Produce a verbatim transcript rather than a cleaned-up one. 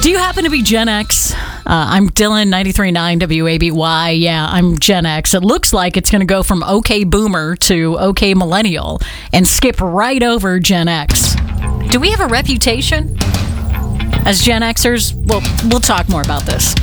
Do you happen to be Gen X? Uh, I'm Dylan, ninety-three point nine W A B Y. Yeah, I'm Gen X. It looks like it's going to go from OK Boomer to OK Millennial and skip right over Gen X. Do we have a reputation as Gen Xers? Well, we'll talk more about this.